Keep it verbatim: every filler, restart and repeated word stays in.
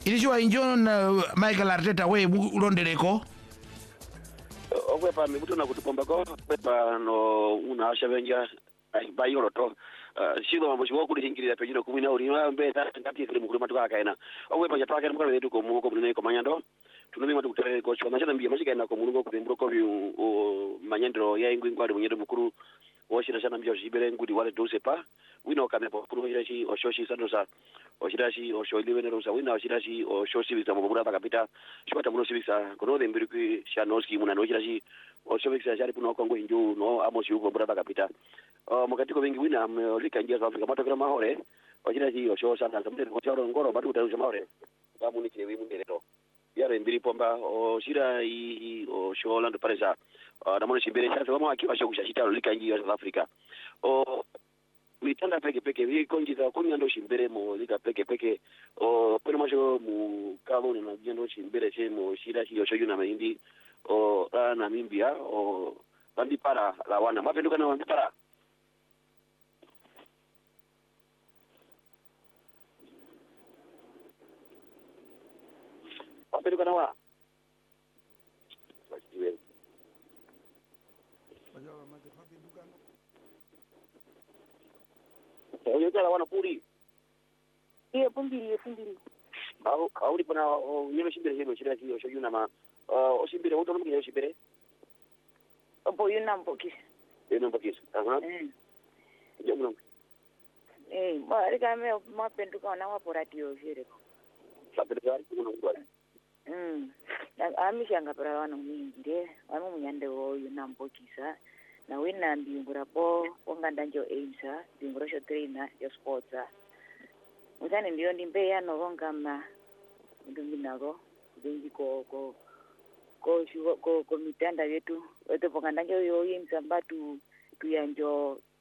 Ilishiwa injon uh, Michael Arteta we ulondeleko. Okwe pa mibuto na kutupomba ko pa no una shavenja ba yoro to sido mambo shiwo kuli hingiri pe jino kumina uri ma be ta ngati kile mukuru matuka kaina okwe pa jataka mukuru wetu ko mu ko mune ko manyando tunami matu kutere ko chwa machana mbiya mashika na ko mungo ko bimbo ko o manyandro ya ingwi ngwari munyendo mukuru woshira sana mbiya jibere ngudi wale dose pa wino kame po kuru hirashi o shoshi sanosa o shirashi o shoili venero sa wina o shirashi o shoshi visa mabura bakapita shwata muno sivisa kono de mbiriki shanoski muna no shirashi o shovisa shari puno kongo inju no amosi uko mabura bakapita o mukatiko vingi wina lika njia za Afrika matokera mahore o shirashi o shoshi sana samde ko choro ngoro batu utarusha mahore kamuni chile wimu ndelero yare mbiri pomba o shira i o sholando paresa na mwana shimbere sasa kama akiwa shokusha shitalo lika njia za Afrika o mitanda peke peke vi konjita kunya ndo shimbere mo lika peke peke o pena macho mu kalo ni na ndo shimbere che mo shira hiyo shoyu na mahindi o na mimbia o bandi para la wana mapenduka na bandi para mapenduka na wa Oyo kala wana puri. Iya pumbiri pumbiri. Au au dipana yelo shimbere yelo shira hiyo shoyu na ma o shimbere woto no mkiyo shimbere. Opo yuna mpokis. Yuna mpokis. Aha. Mm. Jamu. Eh, ma rika me mapenduka na waporatio vile. Sapere ari kuno ngwara. Mm. Amishanga para wana mwingire, wana munyande wo yuna mpokisa. Na wina mbingura po wanganda njo aimsa mbingura sho trainer yo sportsa mutane ndiyo ndimbe ya no wongama ndunginago bengi ko ko ko ko ko mitanda yetu wetu wanganda njo yo aimsa mbatu tuyanjo